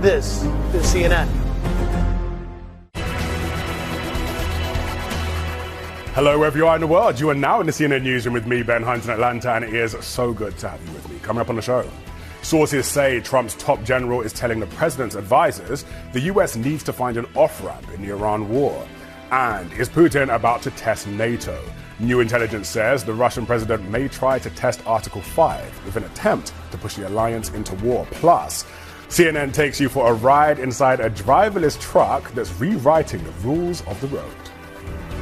This is CNN. Hello, wherever you are in the world. You are now in the CNN Newsroom with me, Ben Hunt, in Atlanta, and it is so good to have you with me. Coming up on the show, sources say Trump's top general is telling the president's advisors the U.S. needs to find an off-ramp in the Iran war. And is Putin about to test NATO? New intelligence says the Russian president may try to test Article 5 with an attempt to push the alliance into war. Plus, CNN takes you for a ride inside a driverless truck that's rewriting the rules of the road.